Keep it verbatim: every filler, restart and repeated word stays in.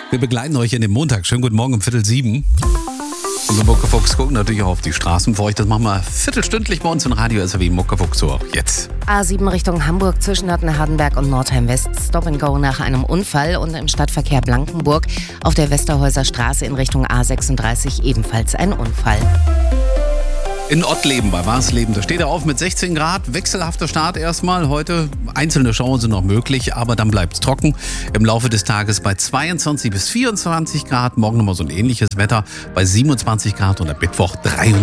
Wir begleiten euch in den Montag. Schönen guten Morgen um Viertel sieben. Unsere Muckefuchs gucken natürlich auch auf die Straßen für euch. Das machen wir viertelstündlich bei uns im Radio S R W Muckefuchs, so auch jetzt. A sieben Richtung Hamburg zwischen Nottenhardenberg und Nordheim West. Stop and Go nach einem Unfall und im Stadtverkehr Blankenburg auf der Westerhäuser Straße in Richtung A sechsunddreißig ebenfalls ein Unfall. In Ottleben bei Warsleben, da steht er auf mit sechzehn Grad, wechselhafter Start erstmal. Heute einzelne Schauer sind noch möglich, aber dann bleibt es trocken. Im Laufe des Tages bei zweiundzwanzig bis vierundzwanzig Grad, morgen nochmal so ein ähnliches Wetter bei siebenundzwanzig Grad und am Mittwoch dreiundzwanzig.